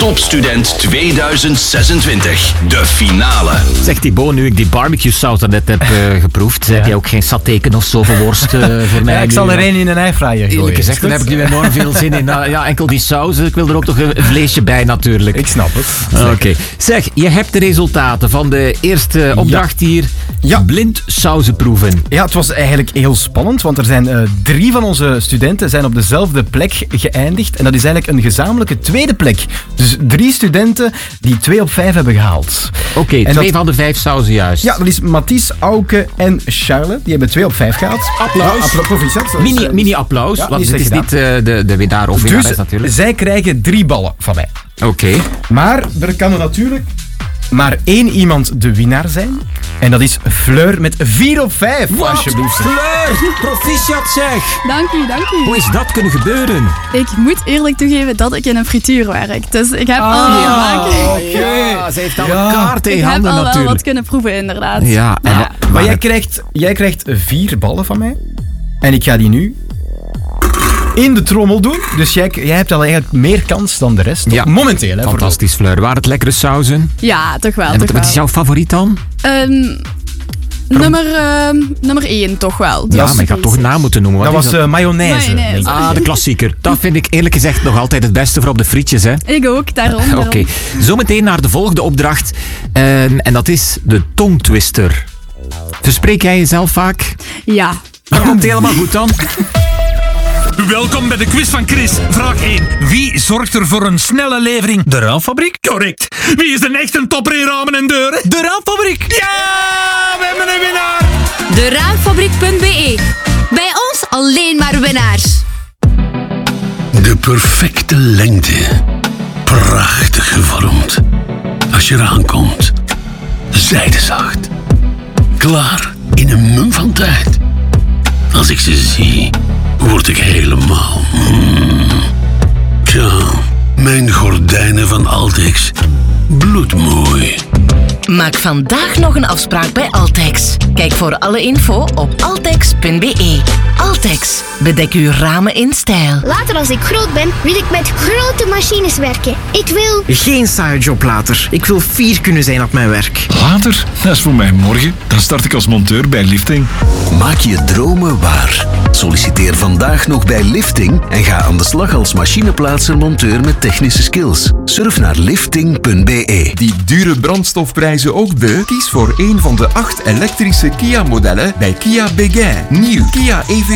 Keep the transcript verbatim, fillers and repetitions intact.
Topstudent tweeduizend zesentwintig. De finale. Zeg Thibaut, nu ik die barbecue saus net heb uh, geproefd, ja. heb jij ook geen sateken of zo voor worst uh, voor mij? Ja, ik zal nu, er één in een airfryer gooien. Eerlijk gezegd, daar heb ik nu enorm veel zin in. Nou, ja, enkel die saus, ik wil er ook nog een vleesje bij natuurlijk. Ik snap het. Oké. Okay. Zeg, je hebt de resultaten van de eerste opdracht ja. hier. Ja. Blind sauzen proeven. Ja, het was eigenlijk heel spannend, want er zijn uh, drie van onze studenten zijn op dezelfde plek geëindigd. En dat is eigenlijk een gezamenlijke tweede plek. Dus drie studenten die twee op vijf hebben gehaald. Oké, okay, twee dat... van de vijf sauzen juist. Ja, dat is Mathies, Auke en Charles. Die hebben twee op vijf gehaald. Applaus. Ja, appla- proficiat. Mini, mini applaus, ja, want dit is niet uh, de, de winnaar of dus winnares natuurlijk. Zij krijgen drie ballen van mij. Oké. Okay. Maar er kan er natuurlijk maar één iemand de winnaar zijn. En dat is Fleur met vier op vijf. Wat? Alsjeblieft. Fleur, proficiat zeg. Dank u, dank u. Hoe is dat kunnen gebeuren? Ik moet eerlijk toegeven dat ik in een frituur werk. Dus ik heb ah, al die maken. Oké, okay. Ze heeft al ja. een kaart in ik handen natuurlijk. Ik heb al natuurlijk. wel wat kunnen proeven, inderdaad. Ja, en ja. Maar, maar jij, krijgt, jij krijgt vier ballen van mij. En ik ga die nu in de trommel doen. Dus jij, jij hebt al eigenlijk meer kans dan de rest. Ja. Momenteel. Hè, fantastisch, Fleur. Waren het lekkere sauzen? Ja, toch wel. En toch wat wel. is jouw favoriet dan? Um, nummer, uh, nummer één, toch wel. Ja, maar je gaat toch een naam moeten noemen. Dat Wat was dat? Uh, mayonaise. mayonaise. Ah, de klassieker. Dat vind ik eerlijk gezegd nog altijd het beste voor op de frietjes. Hè? Ik ook, daarom. Oké, okay. Zometeen naar de volgende opdracht. Uh, en dat is de tongtwister. Verspreek jij jezelf vaak? Ja. Dat ja. komt helemaal goed dan. Welkom bij de quiz van Chris. Vraag één. Wie zorgt er voor een snelle levering? De Raamfabriek? Correct. Wie is de echte topper in ramen en deuren? De Raamfabriek. Ja, we hebben een winnaar. De Raamfabriek punt b e. Bij ons alleen maar winnaars. De perfecte lengte. Prachtig gevormd. Als je eraan komt. Zijdezacht. Klaar in een mum van tijd. Als ik ze zie, word ik helemaal... Mm. Tja, mijn gordijnen van Altex. Bloedmooi. Maak vandaag nog een afspraak bij Altex. Kijk voor alle info op altex punt b e. Altex, bedek uw ramen in stijl. Later als ik groot ben, wil ik met grote machines werken. Ik wil... Geen saaie job later. Ik wil fier kunnen zijn op mijn werk. Later? Dat is voor mij morgen. Dan start ik als monteur bij Lifting. Maak je dromen waar. Solliciteer vandaag nog bij Lifting en ga aan de slag als machineplaatser-monteur met technische skills. Surf naar lifting punt b e. Die dure brandstofprijzen ook beu? Kies voor een van de acht elektrische Kia-modellen bij Kia Begin. Nieuw Kia E V